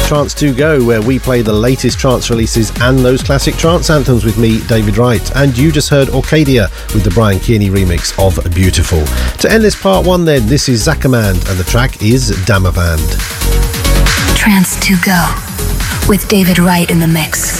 Trance 2 Go, where we play the latest trance releases and those classic trance anthems with me, David Wright. And you just heard Orcadia with the Brian Kearney remix of Beautiful. To end this part one then, this is Zachamand and the track is Damavand. Trance 2 Go with David Wright in the mix.